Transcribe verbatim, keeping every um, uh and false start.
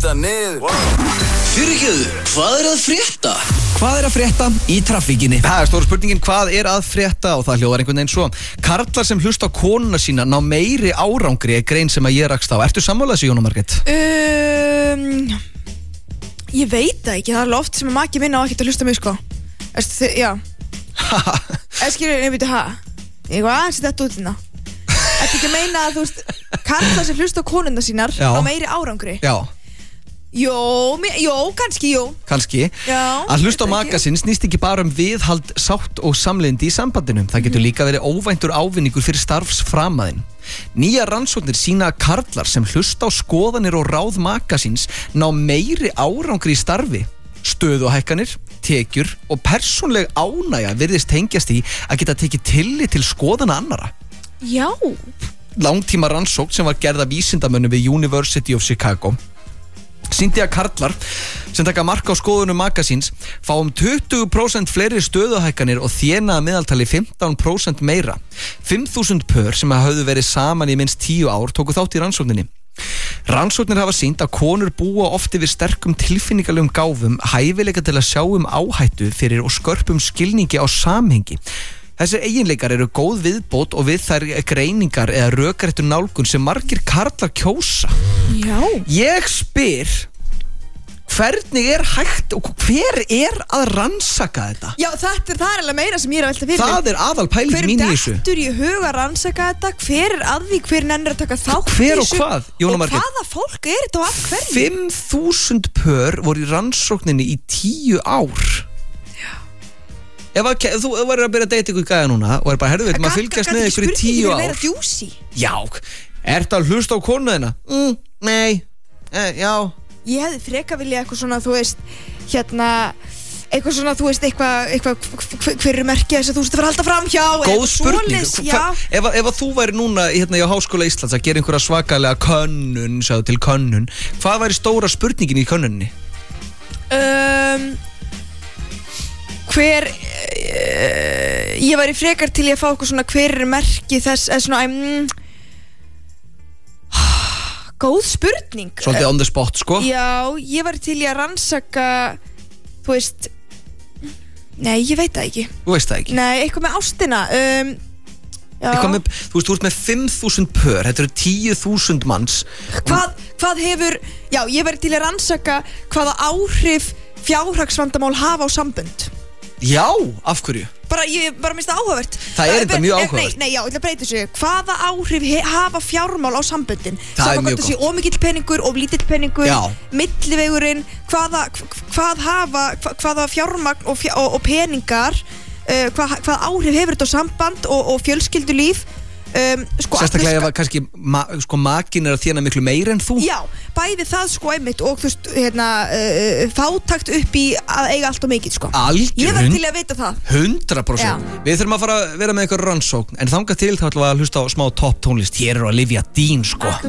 Skipta niður Fyrirgefðu, hvað er að frétta? Hvað er að frétta í traffíkinni? Það er stóra spurningin, hvað er að frétta? Og það hljóðar einhvern veginn svo. Karlar sem hlusta á konuna sína ná meiri árangri er grein sem að ég rakst á. Ertu sammála þessu, Jóna Margrét? Um, ég veit það ekki, það er alveg oft sem að maki minna á ekkert að hlusta mig, sko. Erstu þið, já. Eða skilur, ég veit það. Ég var aðeins þetta út þarna. Ertu ekki að meina að, þú veist, karlar sem hlusta á konuna sínar Já. ná meiri árangri? Já. Jó, mér, jó, kannski, jó. Kannski. Já. Að hlusta á maka sinn snýst ekki bara um viðhald, sátt og samlyndi í sambandinu. Það getur líka verið óvæntur ávinningur fyrir starfsframaðinn. Nýja rannsóknir sýna að karlar sem hlusta á skoðanir og ráð maka síns ná meiri árangri í starfi. Stöðuhækkanir, tekjur og persónleg ánægja virðist tengjast í að geta tekið tillit til skoðana annara. Já. Langtíma rannsókn sem var gerð af vísindamönnum við University of Chicago sýndi að karlar sem taka mark á skoðunum maka síns fá um tuttugu prósent fleiri stöðuhækkanir og þéna að meðaltali fimmtán prósent meira. fimm þúsund pör sem hafðu verið saman í minnst tíu ár tóku þátt í rannsókninni. Rannsóknir hafa sýnt að konur búa oft yfir sterkum tilfinningalegum gáfum, hæfileika til að sjá um áhættu fyrir og skörpum skilningi á samhengi. Þessir eiginleikar eru góð viðbót og við þær greiningar eða rökréttur nálgun sem margir karlar kjósa. Já. Ég spyr, hvernig er hægt og hver er að rannsaka þetta? Já, þetta, það er alveg meira sem ég er að velta fyrir. Það er aðal pæling mín í þessu. Hver dettur í hug að rannsaka þetta? Hver er að því? Hver nennir að taka þátt í þessu? Hver og hvað, Jóna Margrét? Og hvaða fólk er þetta og af hverju? fimm þúsund pör voru í rannsókninni í tíu ár. Ef að, þú verður að byrja að deyta ykkur gæða núna og er bara, herðu, veit, maður fylgjast með ykkur í tíu ár. Meira djúsi. Já, ertu að hlusta á konuðina? Mm, nei, eh, já. Ég hefði freka vilja eitthvað svona, þú veist, hérna, eitthvað svona, þú veist, eitthvað, eitthvað, hver er merkja þess að þú veist að fara að halda fram hjá? Góð spurning. Svoleiðis, já. Ef, ef að þú væri núna hérna í Háskóla Íslands að gera einhverja svakalega könnun, sjáðu til könnun, hvað væri stóra spurningin í könnunni? Um... Hver uh, ég væri frekar til ég að fá eitthvað svona hver er merki þess eða svona um, góð spurning Svolítið on the spot, sko. Já, ég væri til ég að rannsaka þú veist nei, ég veit það ekki Þú veist það ekki? Nei, eitthvað með ástina um, eitthvað með, þú veist, þú ert með fimm þúsund pör, þetta eru tíu þúsund manns. Hvað, hvað hefur já, ég væri til að rannsaka hvaða áhrif fjárhagsvandamál hafa á sambönd. Já, af hverju? Bara, ég bara minnst það áhugavert. Það er þetta mjög áhugavert. Nei, nei, já, ég ætla að breyta þessu. Hvaða áhrif he, hafa fjármál á samböndin? Það er mjög gott. Ómikill peningur, of lítill peningur, Já. millivegurinn, hvaða, hvað hafa, hvaða fjármagn og, fjár, og, og peningar, uh, hvað, hvaða áhrif hefur þetta á samband og, og fjölskyldulíf? Um, sko, Sérstaklega ef að kannski ma, sko, makin er að þjána miklu meira en þú. Já, bæði það sko einmitt og þú veist, hérna, uh, fátakt upp í að eiga allt og mikið sko. Algjör. Ég verð til að vita það. Hundrað prósent. Við þurfum að fara að vera með eitthvað rannsókn, en þangað til þá ætlum við að hlusta á smá topp tónlist. Hér er Olivia Dean, sko.